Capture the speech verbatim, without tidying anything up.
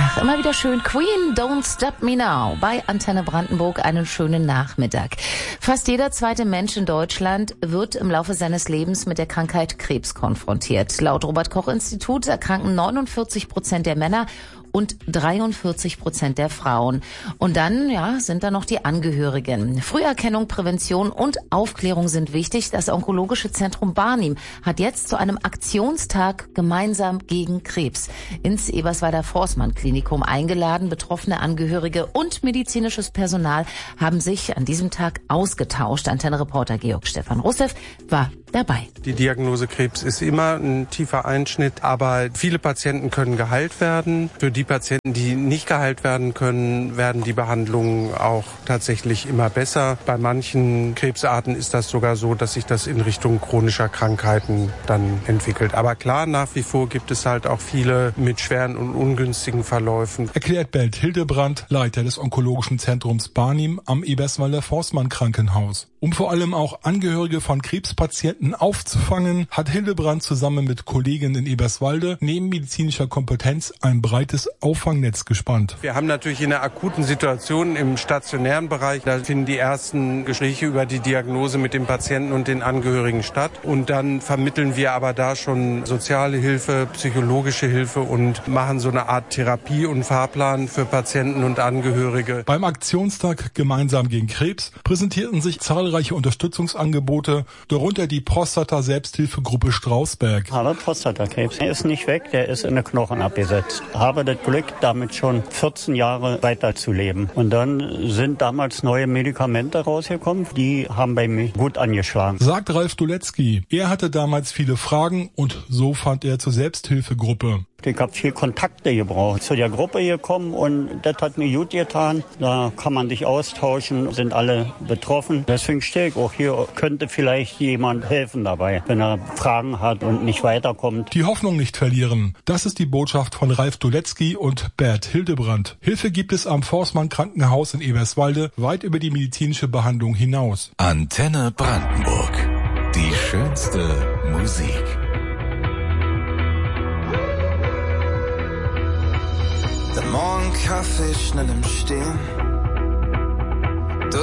Ach, immer wieder schön. Queen, Don't Stop Me Now. Bei Antenne Brandenburg einen schönen Nachmittag. Fast jeder zweite Mensch in Deutschland wird im Laufe seines Lebens mit der Krankheit Krebs konfrontiert. Laut Robert-Koch-Institut erkranken neunundvierzig Prozent der Männer und dreiundvierzig Prozent der Frauen. Und dann, ja, sind da noch die Angehörigen. Früherkennung, Prävention und Aufklärung sind wichtig. Das Onkologische Zentrum Barnim hat jetzt zu einem Aktionstag gemeinsam gegen Krebs ins Eberswalder Forstmann Klinikum eingeladen. Betroffene Angehörige und medizinisches Personal haben sich an diesem Tag ausgetauscht. Antenne-Reporter Georg Stefan Russev war dabei. Die Diagnose Krebs ist immer ein tiefer Einschnitt, aber viele Patienten können geheilt werden. Für die Patienten, die nicht geheilt werden können, werden die Behandlungen auch tatsächlich immer besser. Bei manchen Krebsarten ist das sogar so, dass sich das in Richtung chronischer Krankheiten dann entwickelt. Aber klar, nach wie vor gibt es halt auch viele mit schweren und ungünstigen Verläufen. Erklärt Bert Hildebrand, Leiter des Onkologischen Zentrums Barnim am Eberswalder Forstmann Krankenhaus. Um vor allem auch Angehörige von Krebspatienten aufzufangen, hat Hildebrand zusammen mit Kollegen in Eberswalde neben medizinischer Kompetenz ein breites Auffangnetz gespannt. Wir haben natürlich in der akuten Situation im stationären Bereich, da finden die ersten Gespräche über die Diagnose mit dem Patienten und den Angehörigen statt. Und dann vermitteln wir aber da schon soziale Hilfe, psychologische Hilfe und machen so eine Art Therapie und Fahrplan für Patienten und Angehörige. Beim Aktionstag Gemeinsam gegen Krebs präsentierten sich zahlreiche Unterstützungsangebote, darunter die Prostata-Selbsthilfegruppe Strausberg. Ich habe Prostatakrebs. Der ist nicht weg, der ist in den Knochen abgesetzt. Ich habe das Glück, damit schon vierzehn Jahre weiterzuleben. Und dann sind damals neue Medikamente rausgekommen, die haben bei mir gut angeschlagen. Sagt Ralf Dulecki. Er hatte damals viele Fragen und so fand er zur Selbsthilfegruppe. Ich habe viel Kontakte gebraucht. Zu der Gruppe gekommen und das hat mir gut getan. Da kann man sich austauschen, sind alle betroffen. Deswegen stehe ich auch hier, könnte vielleicht jemand helfen dabei, wenn er Fragen hat und nicht weiterkommt. Die Hoffnung nicht verlieren. Das ist die Botschaft von Ralf Dulecki und Bert Hildebrand. Hilfe gibt es am Forstmann Krankenhaus in Eberswalde weit über die medizinische Behandlung hinaus. Antenne Brandenburg. Die schönste Musik. Der Morgenkaffee schnell im Stehen.